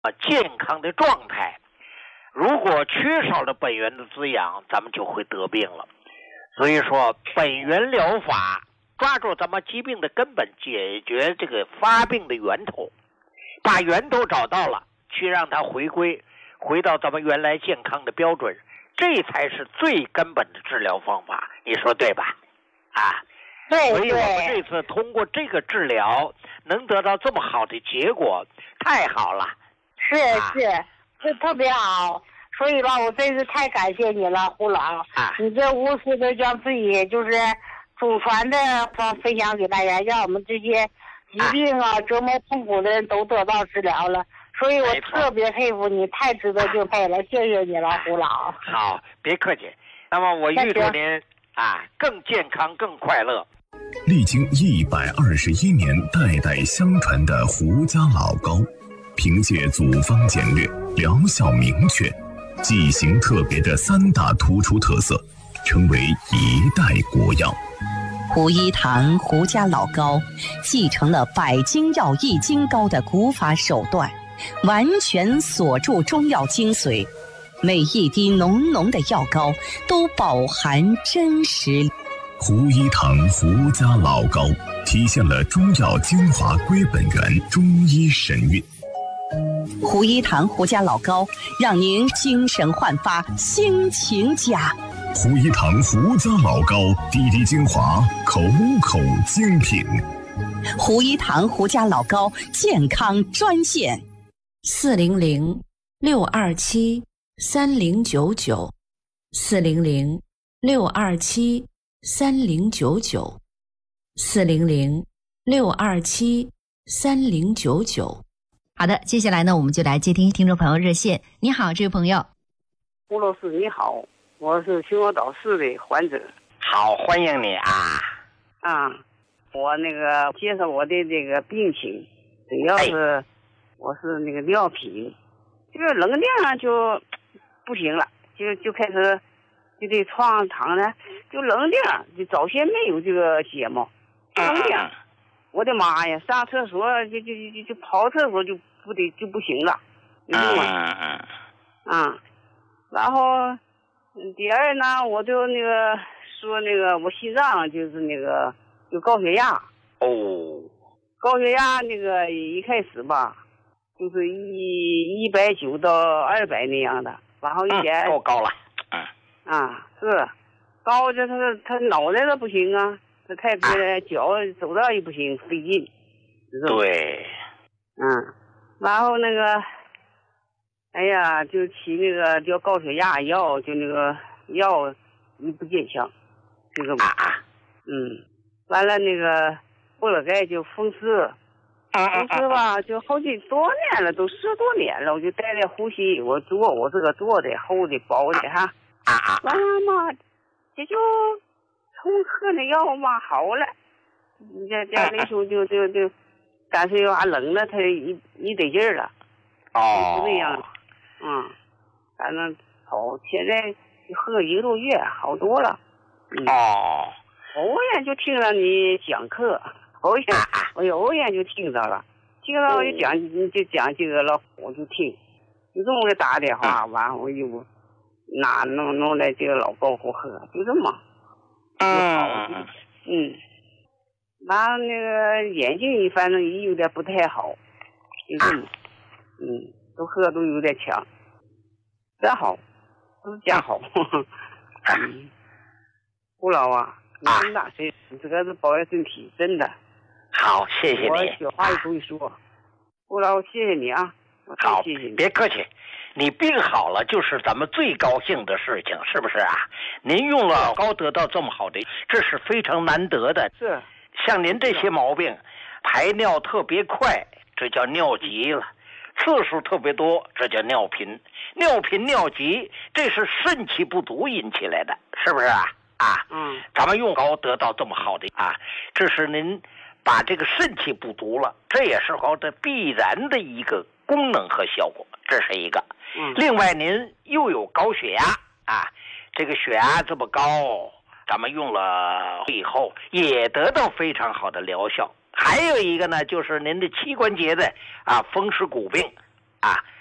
健康的状态。如果缺少了本源的滋养，咱们就会得病了。所以说，本源疗法抓住咱们疾病的根本，解决这个发病的源头，把源头找到了，去让它回到咱们原来健康的标准，这才是最根本的治疗方法。你说对吧？ 对。 所以我们这次通过这个治疗能得到这么好的结果，太好了。 是特别好。所以吧，我真是太感谢你了，胡老。你这无私的将自己就是祖传的分享给大家，让我们这些疾病折磨痛苦的人都得到治疗了。所以我特别佩服你，太值得敬佩了，谢谢你了，胡老。 好，别客气。那么我预祝您更健康、更快乐。 历经121年代代相传的胡家老高，凭借组方简略、疗效明确、剂型特别的3大突出特色，成为一代国药。 胡一堂胡家老膏继承了百金药益精膏的古法手段，完全锁住中药精髓，每一滴浓浓的药膏都饱含真实。 胡一堂胡家老膏体现了中药精华归本源，中医神韵。 胡一堂胡家老膏让您精神焕发，心情佳。 胡一堂胡家老膏，滴滴精华，口口精品。 胡一堂胡家老膏健康专线 400-627-3099，400-627-3099。好的，接下来呢，我们就来接听听众朋友热线。你好，这位朋友。 胡老师你好，我是秦皇岛市的患者。 好，欢迎你我那个介绍我的这个病情，主要是我是那个尿频，这个能量就不行了，就开始就得床躺呢，就能量就早先没有这个节目，能量，我的妈呀，上厕所就跑厕所就不行了，你懂吗？然后第二呢，我就那个说那个我心脏就是那个有高血压。高血压那个一开始吧，就是190到200那样的，然后一点够高了。 是高，这他脑袋都不行啊，这太别了，脚走道也不行，费劲。 对。 然后那个，哎呀，就起那个叫高血压药，就那个药也不见效，这个嘛。完了那个后来该就风湿，吧，就好几多年了，都10多年了，我就带着呼吸，我这个做的厚的薄的哈。完了嘛，这就从喝那药嘛好了，这那时候就但是要冷了，它一得劲儿了。就那样。反正好，现在喝1个多月，好多了。偶然就听了你讲课，偶然就听到了，就讲这个了，我就听，就这么给打电话，完我又弄来这个老高给我喝，就这么。完了那个眼睛反正也有点不太好，就这么。都喝都有点强，真好，都是真好。胡老你真大谁？你这个是保养身体，真的。 好，谢谢你。 我小话也不会说。胡老谢谢你啊。 好， 谢谢你。 别客气。你病好了就是咱们最高兴的事情，是不是啊？您用了高得到这么好的，这是非常难得的。 是。 像您这些毛病，排尿特别快，这叫尿急了；次数特别多，这叫尿频。尿频尿急，这是肾气不足引起来的，是不是啊？咱们用高得到这么好的这是您把这个肾气不足了，这也是高的必然的一个功能和效果，这是一个。另外您又有高血压这个血压这么高，咱们用了以后也得到非常好的疗效。还有一个呢，就是您的膝关节的风湿骨病啊。